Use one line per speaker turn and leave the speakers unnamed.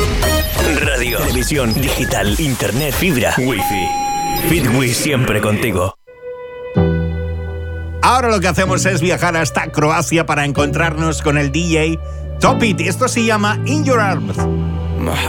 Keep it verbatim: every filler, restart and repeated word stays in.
Radio, televisión, digital, internet, fibra, wifi. Fitwiz siempre contigo.
Ahora lo que hacemos es viajar hasta Croacia para encontrarnos con el D J Top It. Esto se llama In Your Arms.